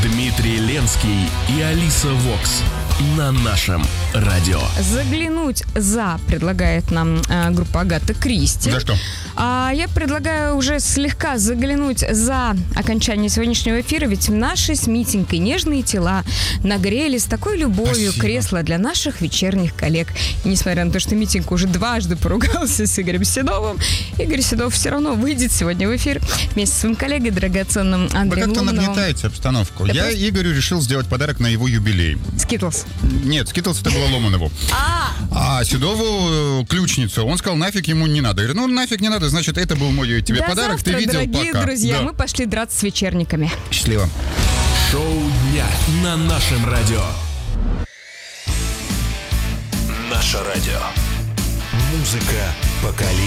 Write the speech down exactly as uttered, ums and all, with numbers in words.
Дмитрий Ленский и Алиса Вокс на нашем радио. Заглянуть за предлагает нам э, группа Агата Кристи. За что? А я предлагаю уже слегка заглянуть за окончание сегодняшнего эфира, ведь наши с Митенькой нежные тела нагрели с такой любовью Спасибо. кресла для наших вечерних коллег. И несмотря на то, что Митенька уже дважды поругался с Игорем Седовым, Игорь Седов все равно выйдет сегодня в эфир вместе со своим коллегой драгоценным Вы Андреем как-то Ломановым. нагнетаете обстановку. Да Я просто- Игорю решил сделать подарок на его юбилей. Скитлс. Нет, Скитлс это было Ломанову. А, А Седову э, ключницу. Он сказал, нафиг ему не надо. Я говорю, ну нафиг не надо, значит, это был мой тебе до подарок. завтра, Ты видел, дорогие пока. друзья. Да. Мы пошли драться с вечерниками. Счастливо. Шоу дня на нашем радио. Наше радио. Музыка поколений.